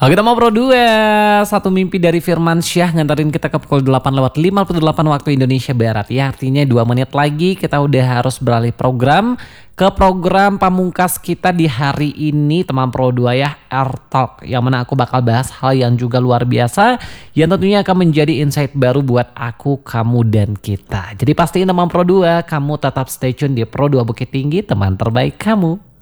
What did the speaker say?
Oke, kita mau Pro 2. Satu mimpi dari Firman Syah nganterin kita ke pukul 8:58 waktu Indonesia Barat. Ya, artinya 2 menit lagi kita udah harus beralih program ke program pamungkas kita di hari ini, teman Pro 2 ya, Air Talk. Yang mana aku bakal bahas hal yang juga luar biasa yang tentunya akan menjadi insight baru buat aku, kamu, dan kita. Jadi pastiin teman Pro 2, kamu tetap stay tune di Pro 2 Bukit Tinggi, teman terbaik kamu.